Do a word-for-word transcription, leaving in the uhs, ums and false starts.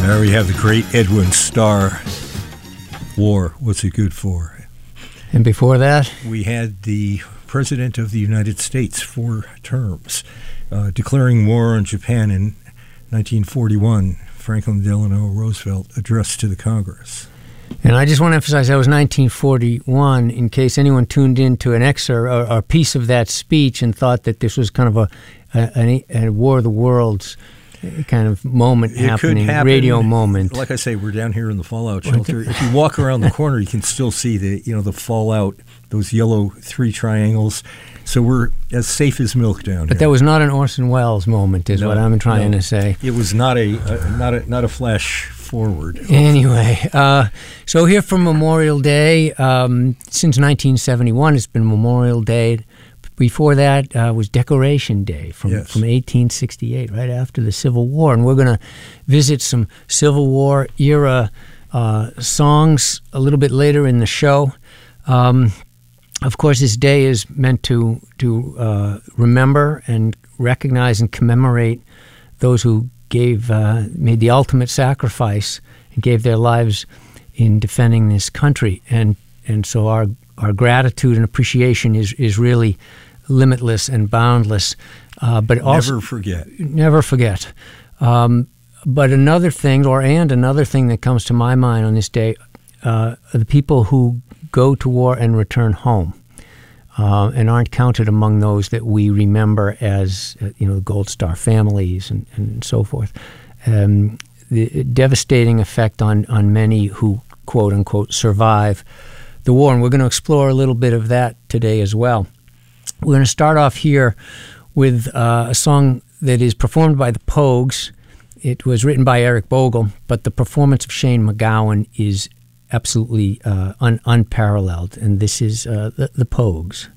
There we have the great Edwin Starr. War, what's it good for? And before that? We had the President of the United States, four terms, uh, declaring war on Japan in nineteen forty-one, Franklin Delano Roosevelt address to the Congress. And I just want to emphasize that was nineteen forty-one, in case anyone tuned into an excerpt or, or a piece of that speech and thought that this was kind of a, a, a War of the Worlds kind of moment it happening, could happen, radio moment. Like I say, we're down here in the fallout shelter. If you walk around the corner, you can still see the you know the fallout, those yellow three triangles. So we're as safe as milk down but here. That was not an Orson Welles moment, is no, what I'm trying no. to say. It was not a, a not a not a flash forward. Anyway, uh, so here for Memorial Day, um, since nineteen seventy-one, it's been Memorial Day. Before that uh, was Decoration Day from, yes. from eighteen sixty-eight, right after the Civil War. And we're going to visit some Civil War era uh, songs a little bit later in the show. Um, of course, this day is meant to, to uh, remember and recognize and commemorate those who gave uh, made the ultimate sacrifice and gave their lives in defending this country. And and so our our gratitude and appreciation is, is really limitless and boundless. Uh, but also, never forget. Never forget. Um, but another thing, or and another thing that comes to my mind on this day, uh, are the people who go to war and return home, uh, and aren't counted among those that we remember as, uh, you know, the Gold Star families and, and so forth. Um, the devastating effect on, on many who, quote unquote, survive the war, and we're going to explore a little bit of that today as well. We're going to start off here with uh, a song that is performed by the Pogues. It was written by Eric Bogle, but the performance of Shane MacGowan is absolutely uh, un- unparalleled, and this is uh, the, the Pogues.